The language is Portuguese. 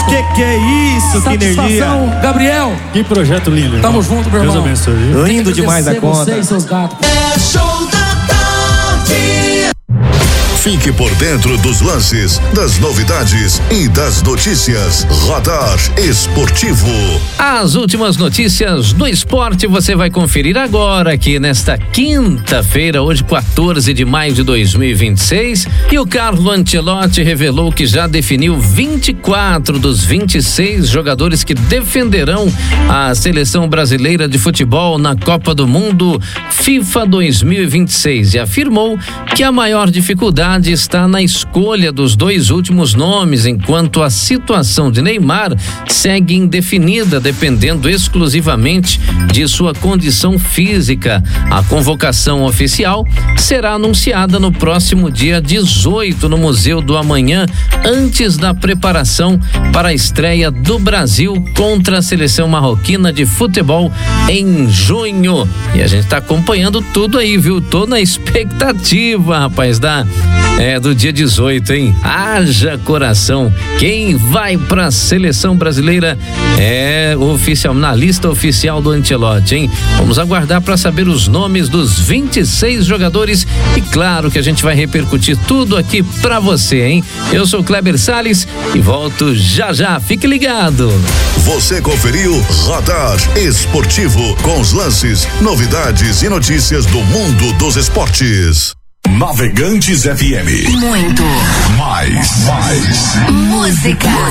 abraço. Que é isso, que energia. Gabriel. Que projeto lindo. Tamo junto, meu irmão. Deus abençoe. Lindo demais a conta. Você e seus gatos. É show da tarde. Fique por dentro dos lances, das novidades e das notícias. Radar Esportivo. As últimas notícias do esporte você vai conferir agora aqui nesta quinta-feira, hoje 14 de maio de 2026. E o Carlo Ancelotti revelou que já definiu 24 dos 26 jogadores que defenderão a seleção brasileira de futebol na Copa do Mundo FIFA 2026 e afirmou que a maior dificuldade está na escolha dos dois últimos nomes, enquanto a situação de Neymar segue indefinida, dependendo exclusivamente de sua condição física. A convocação oficial será anunciada no próximo dia 18 no Museu do Amanhã, antes da preparação para a estreia do Brasil contra a seleção marroquina de futebol em junho. E a gente está acompanhando tudo aí, viu? Tô na expectativa, rapaz, do dia 18, hein? Haja coração. Quem vai pra seleção brasileira é oficial, na lista oficial do Ancelotti, hein? Vamos aguardar para saber os nomes dos 26 jogadores e claro que a gente vai repercutir tudo aqui pra você, hein? Eu sou Kleber Salles e volto já já. Fique ligado. Você conferiu Radar Esportivo com os lances, novidades e notícias do mundo dos esportes. Navegantes FM. Muito Mais. música.